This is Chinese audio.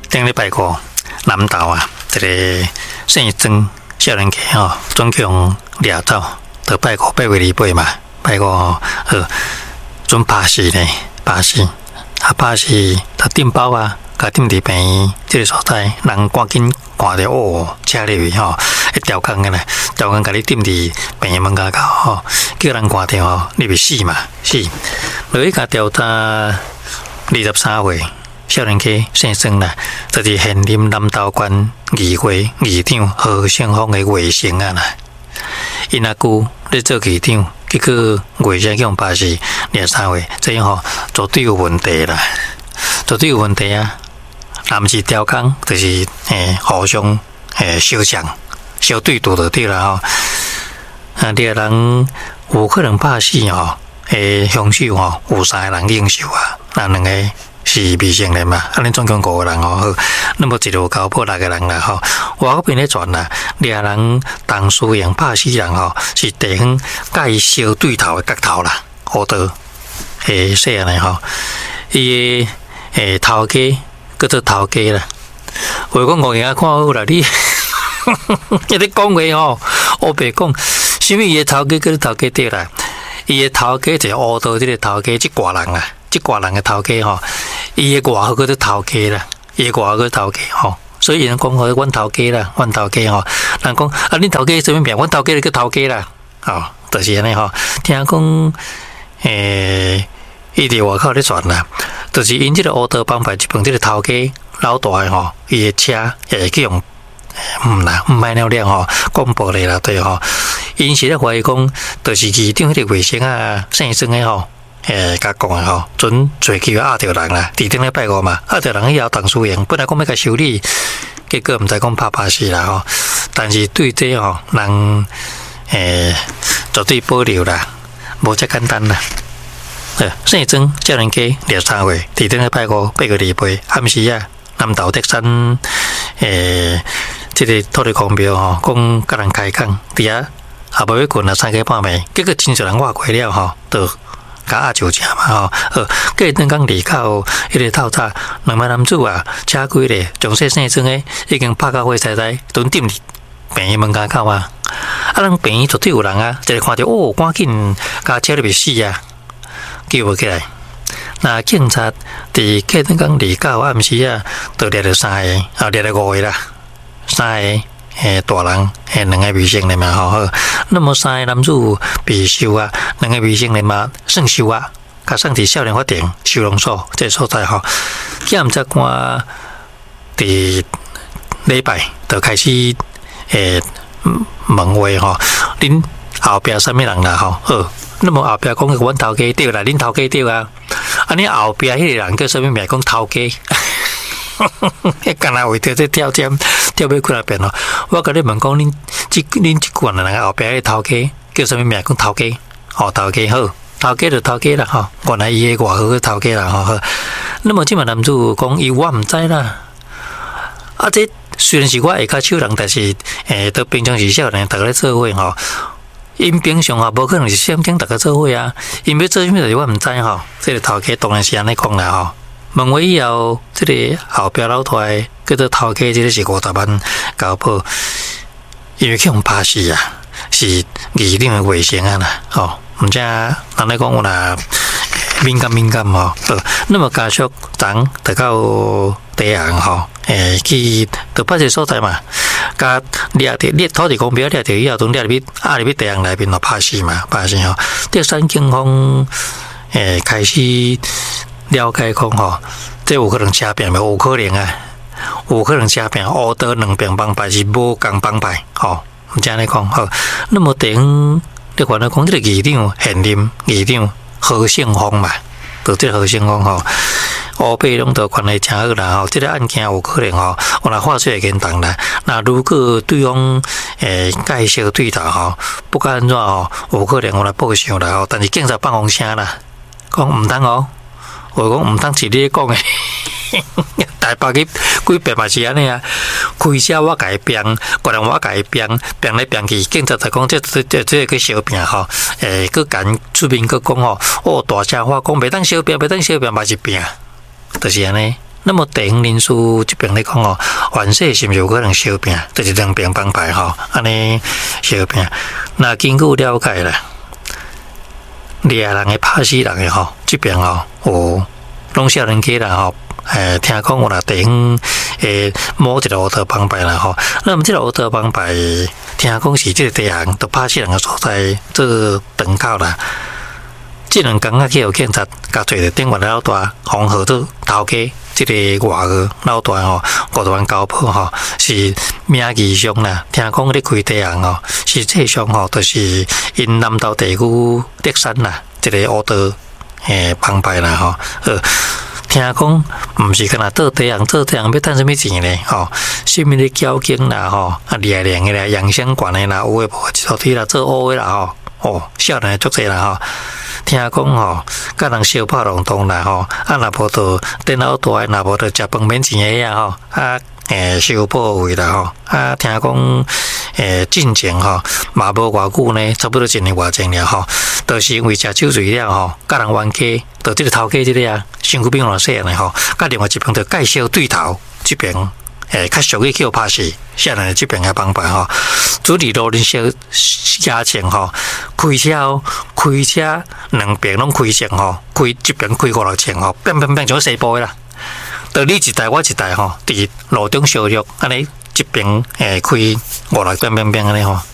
顶礼拜五南投啊，这个姓曾少年家吼，总共掠走，就拜五8月28嘛，拜五准拍死呢，拍死，拍死他顶包啊，甲顶伫病院这个所在，人赶紧看着哦，车入去吼，一条工个啦，条工甲你顶伫病院门口吼，叫人看着吼，你袂死嘛，死，落去甲调查23岁。少年家姓孙啦，就是现任南投县议会议长何胜峰的外甥啊啦。因阿舅咧做议长，结果外甥叫拍死23岁，这样吼绝对有问题啦，绝对有问题啊！若毋是调工，就是互相相像、相对赌就对啦吼。啊，猎人有可能拍死吼，凶手吼有3个人领袖啊，那2个。是未成年嘛？安尼总共5个人吼，那么一路交破6个人啦吼。我嗰边咧传啦，猎人当输赢拍死人吼，是地方甲伊相对头的角头啦，好多说安尼吼，伊头家叫做头家啦。话讲我眼看好啦，你一直讲话吼，我白讲，什么伊的头家叫做头家对啦？伊的头家就是乌道这个头家，即挂人啊。即挂人嘅头家吼，伊嘅外号叫做头家啦，伊嘅外号叫头家吼，所以人讲吼，阮头家啦，阮头家吼，人讲啊，恁头家什么名？阮头家就叫头家啦，哦，就是安尼吼。听讲伊伫外口咧传啦，就是因即个乌道帮派一帮即个头家老大嘅吼，伊嘅车也会去用。毋爱了吼，广播咧啦，对吼。因是咧怀疑讲，就是议长迄个卫生啊，姓孙嘅吼。甲讲诶吼，准最起压着人啦，伫顶礼拜五嘛，压着人以后当输赢，本来讲要甲修理，结果毋知讲拍死啦吼。但是对这吼，人绝对保留啦，无遮简单啦。姓曾少年家23岁，伫顶礼拜五8月28暗时啊，南投德山这个土地公庙吼，讲甲人开讲，伫遐也无要困啊，3更半暝，结果真侪人活过了吼，就。甲阿就食嘛吼，过阵讲离口迄个透早2名男子啊，车开咧，从说姓曾诶已经拍到火柴柴，蹲顶伫病院门口啊。啊，人病院绝对有人啊，一个看到哦，赶紧甲车入去死啊，救无起来。那警察伫过阵讲离口暗时啊，就掠着3个，啊掠着5个啦，3个。大人2个未成年嘛吼，那么3个男子被收啊，2个未成年嘛算收啊，甲送伫少年法庭收容所这个所在吼。检察官伫礼拜就开始问话吼，恁后壁啥物人啦吼？那么后壁讲阮头家对啦，恁头家对啊？安尼后壁迄个人叫啥物名？讲头家。迄干那为着这跳针跳要过来边咯，我甲你问讲，恁即群人后壁迄头家叫啥物名？讲头家，头家好，头家就头家啦吼，原来伊个外号叫头家啦吼。那么即嘛男子讲伊我毋知啦，啊这虽然是我下骹手人，但是都平常时少年逐个咧做伙吼，因平常无可能是相经逐个做伙啊，因要做啥物就是我毋知吼，这个头家当然是安尼讲啦吼。问话以后，这个后壁老大叫做头家，这个是50万交保，因为去互拍死啊，是议长的卫生啊啦，吼，毋知人咧讲有啦敏感吼，那么家属当就到地行吼，去到拍摄所在嘛，甲掠土地公庙掠着以后，从掠入去入去地行内面就拍死嘛，拍死吼，德山警方开始。了解讲吼，这有可能车拼，有可能啊，有可能车拼，乌道2边帮派是无共帮派，吼，毋知安尼讲好。那么地方你看到讲这个议长现任议长何胜峰嘛，就这何胜峰吼，乌白拢都关系真好啦吼。这个案件有可能吼，有若化水严重啦。那如果对方介绍对头吼，不管安怎吼，有可能有来报销啦吼。但是警察放风声啦，讲毋通哦。我讲毋通是你讲诶，台北去几遍嘛是安尼啊，开车我甲伊拼，个人我甲伊拼来拼去，警察就讲这个小拼吼，佮敢出面佮讲吼，大车我讲袂当小拼嘛是拼，就是安尼， 那么地方人士这边来讲哦，原说是毋是有可能相拼，就是两边帮派吼，安尼相拼。那根据了解啦，掠人的拍死人的吼，这边吼有拢少年家啦吼。听讲有啦，地方某一个乌道帮派啦吼，那么这个乌道帮派，听讲是这个地方都拍死人的所在，这个长口啦。这两天啊，去有警察甲找着顶外老大黄河都头家，这个外个老大吼，50万交保吼，是名义上啦。听讲咧开地行吼，实际上吼，就是因南投地区德山啦，这个乌道帮派啦吼，听讲毋是干那做地行要赚什么钱咧吼？什么咧交警啦吼，掠人的啦，阳相馆的啦，有诶无？一套体啦，做乌的啦吼。少年足济啦吼，听讲吼，甲人相拍龙通啦吼，若无就电脑大，若无就食饭免钱诶啊吼，收保费啦吼，听讲进前吼，嘛无偌久呢，差不多1年外前了吼，就是因为食酒醉了吼，甲人冤家，就这个头家这个啊，身躯变偌细呢吼，甲另外一边就介绍对头这边。较属于叫拍死，下来这边嘅帮派吼，主理路人小加钱吼，开车两边拢开钱吼，开这边开5、6千吼，变做西部啦。到你一台我一台吼，伫路中相约，安尼这边开5、6变安尼吼。